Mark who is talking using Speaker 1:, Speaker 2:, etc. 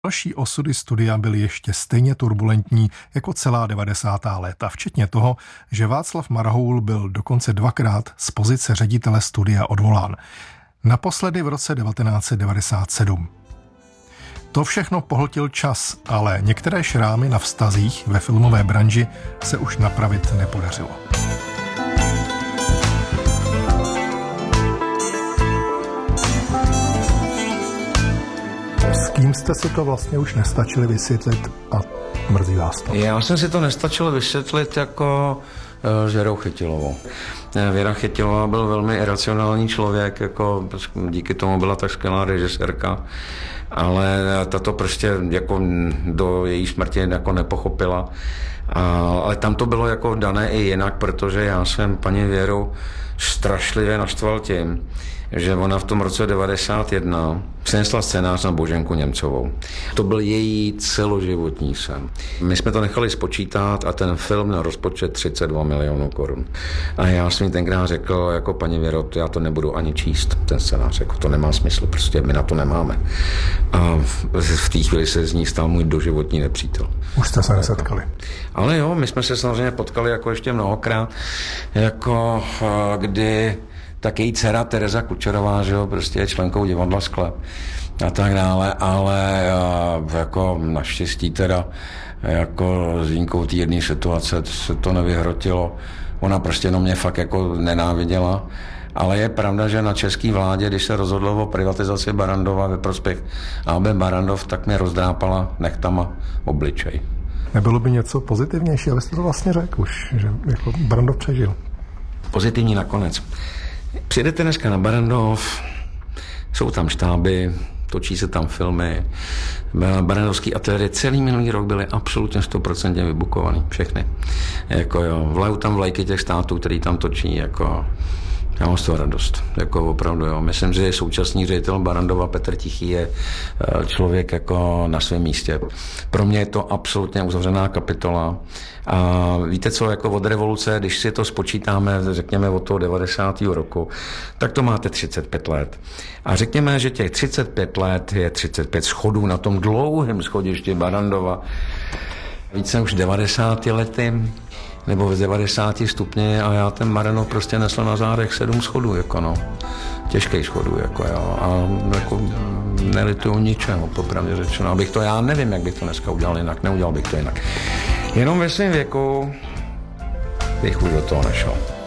Speaker 1: Další osudy studia byly ještě stejně turbulentní jako celá 90. léta, včetně toho, že Václav Marhoul byl dokonce dvakrát z pozice ředitele studia odvolán. Naposledy v roce 1997. To všechno pohltil čas, ale některé šrámy na vztazích ve filmové branži se už napravit nepodařilo. S kým jste si to vlastně už nestačili vysvětlit a mrzí vás to?
Speaker 2: Já jsem si to nestačil vysvětlit jako s Věrou Chytilovou. Věra Chytilová byl velmi iracionální člověk, jako díky tomu byla tak skvělá režisérka, ale ta to prostě jako do její smrti jako nepochopila. Ale tam to bylo jako dané i jinak, protože já jsem paní Věru strašlivě naštval tím, že ona v tom roce 91 přinesla scénář na Boženku Němcovou. To byl její celoživotní sen. My jsme to nechali spočítat a ten film na rozpočet 32 milionů korun. A já jsem jí tenkrát řekl, jako paní Věro, já to nebudu ani číst, ten scénář, jako to nemá smysl, prostě my na to nemáme. A v té chvíli se z ní stal můj doživotní nepřítel.
Speaker 1: Už jste se nesetkali.
Speaker 2: Ale jo, my jsme se samozřejmě potkali jako ještě mnohokrát, jako kdy tak její dcera Tereza Kučerová, že jo, prostě je členkou divadla Sklep a tak dále, ale jako naštěstí teda jako s výjimkou té jedné situace se to nevyhrotilo. Ona prostě jenom mě fakt jako nenáviděla, ale je pravda, že na české vládě, když se rozhodlo o privatizaci Barrandova ve prospěch AB Barrandov, tak mě rozdrápala nechtama obličej.
Speaker 1: Nebylo by něco pozitivnější, ale jste to vlastně řekl už, že jako Barrandov přežil.
Speaker 2: Pozitivní nakonec. Přijedete dneska na Barrandov, jsou tam štáby, točí se tam filmy. Barrandovský ateliéry celý minulý rok byly absolutně 100% vybukovaný, všechny. Jako jo, vlajou tam vlajky těch států, který tam točí, jako já mám z toho radost, jako opravdu jo. Myslím, že současný ředitel Barrandova Petr Tichý je člověk jako na svém místě. Pro mě je to absolutně uzavřená kapitola. A víte co, jako od revoluce, když si to spočítáme, řekněme od toho 90. roku, tak to máte 35 let. A řekněme, že těch 35 let je 35 schodů na tom dlouhém schodišti Barrandova. Více už 90 lety, nebo z 90 stupně a já ten Barrandov prostě nesl na zádech 7 schodů, jako no. Těžký schodů, jako jo. A jako nelituju ničeho, popravdě řečeno. Abych to, já nevím, jak bych to dneska udělal jinak, neudělal bych to jinak. Jenom ve svém věku bych už do toho nešel.